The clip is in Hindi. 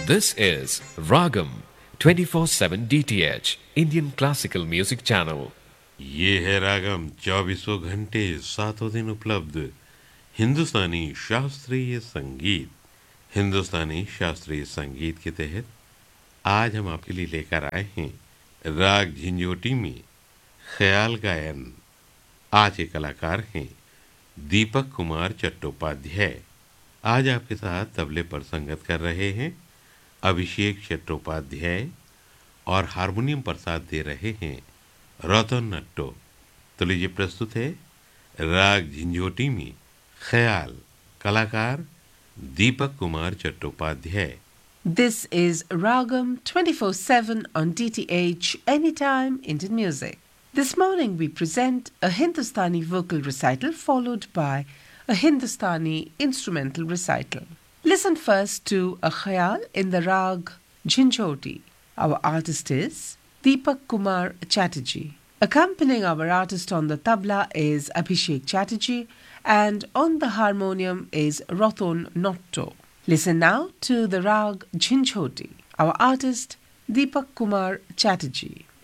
This is Ragam 24/7 DTH Indian Classical Music Channel. ये है रागम 2400 घंटे 7 दिन उपलब्ध हिंदुस्तानी शास्त्रीय संगीत। हिंदुस्तानी शास्त्रीय संगीत के तहत आज हम आपके लिए लेकर आए हैं राग झिंझोटी में ख्याल गायन। आज के कलाकार हैं दीपक कुमार चट्टोपाध्याय। आज आपके साथ तबले पर संगत कर रहे हैं अभिषेक चट्टोपाध्याय और हारमोनियम पर साथ दे रहे हैं रतन नट्टो। तो लीजिए प्रस्तुत है राग झिंझोटी में ख्याल, कलाकार Deepak Kumar Chattopadhyay. This is Ragam 24/7 on DTH Anytime Indian Music. This morning we present a Hindustani vocal recital followed by a Hindustani instrumental recital. Listen first to a khayal in the rag Jhinjhoti. Our artist is Deepak Kumar Chatterjee. Accompanying our artist on the tabla is Abhishek Chatterjee and on the harmonium is Ratan Notto. Listen now to the rag Jhinjhoti. Our artist Deepak Kumar Chatterjee.